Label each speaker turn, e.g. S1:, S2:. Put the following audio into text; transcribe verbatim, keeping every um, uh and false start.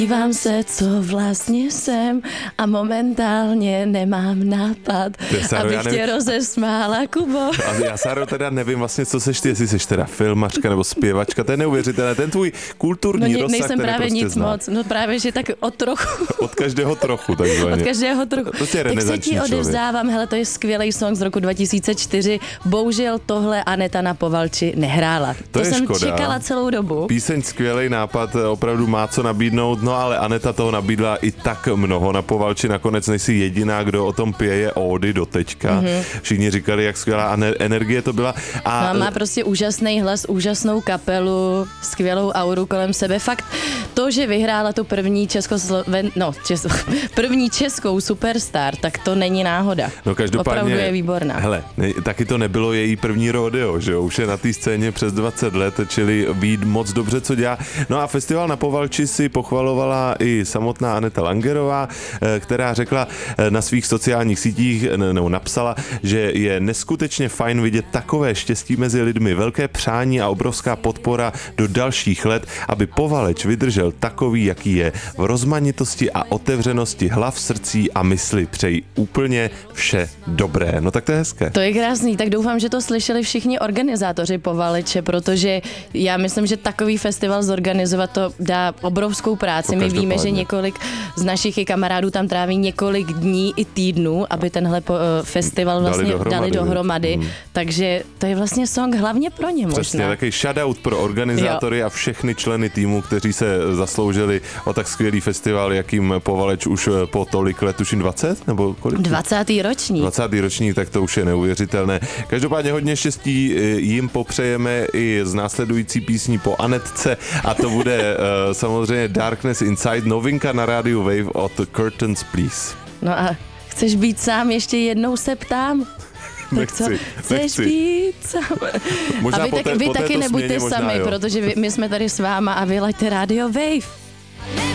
S1: Dívám se, co vlastně jsem a momentálně nemám nápad,
S2: Sáro,
S1: abych tě rozesmála, Kubo.
S2: A já, Sáro, teda nevím vlastně, co seš ty, jestli seš teda filmačka nebo zpěvačka, to je neuvěřitelné, ten tvůj kulturní
S1: no,
S2: rozsah,
S1: nejsem
S2: ten
S1: právě
S2: prostě
S1: nic
S2: znám.
S1: moc, no právě, že tak od trochu.
S2: Od každého trochu, takzvaně.
S1: Od každého trochu.
S2: To je
S1: tak se ti
S2: člověk.
S1: odevzdávám, hele, to je skvělý song z roku dva tisíce čtyři, bohužel tohle Aneta na Povalči nehrála.
S2: To
S1: To,
S2: je
S1: jsem
S2: škoda.
S1: čekala celou dobu.
S2: Píseň skvělej nápad, opravdu má co nabídnout, no ale Aneta toho nabídla i tak mnoho na Povalči, nakonec nejsi jediná, kdo o tom pije, je Ódy doteďka. Mm-hmm. Všichni říkali, jak skvělá energie to byla. A...
S1: No a má prostě úžasný hlas, úžasnou kapelu, skvělou auru kolem sebe. Fakt to, že vyhrála tu první Českosloven... no, čes... první českou superstar, tak to není náhoda.
S2: No každopádně,
S1: opravdu je výborná.
S2: Hele, ne, taky to nebylo její první rodeo, že jo? Už je na té scéně přes dvacet let, čili ví moc dobře, co dělá. No a festival na Povalči si pochvalovala i samotná Aneta Langerová, která řekla na svých sociálních sítích, nebo napsala, že je neskutečně fajn vidět takové štěstí mezi lidmi, velké přání a obrovská podpora do dalších let, aby Povaleč vydržel takový, jaký je. V rozmanitosti a otevřenosti hlav, srdcí a mysli přeji úplně vše dobré. No tak to je hezké.
S1: To je krásný, tak doufám, že to slyšeli všichni organizátoři Povaleče, protože já myslím, že takový festival zorganizovat to dá obrovskou práci. My víme, že několik z našich i kamarádů tam tráví několik dní i týdnů, aby tenhle po, uh, festival vlastně dali dohromady. Dali dohromady. Hmm. Takže to je vlastně song hlavně pro ně možná.
S2: Přesně, takový shoutout pro organizátory jo. a všechny členy týmu, kteří se zasloužili o tak skvělý festival, jakým Povaleč už po tolik let, tuším dvacet? Nebo kolik?
S1: dvacátý ročník.
S2: dvacátý ročník, tak to už je neuvěřitelné. Každopádně hodně štěstí jim popřejeme i z následující písní po Anetce a to bude uh, samozřejmě Darkness Inside, novinka na rádiu Wave od Curtains Please.
S1: No a chceš být sám? Ještě jednou se ptám. Tak co?
S2: Nechci,
S1: Chceš
S2: nechci.
S1: být sám?
S2: Možná
S1: a vy,
S2: po té,
S1: tak, vy
S2: po
S1: taky nebuďte
S2: směně,
S1: sami,
S2: jo.
S1: protože vy, my jsme tady s váma a vy laďte rádio Wave.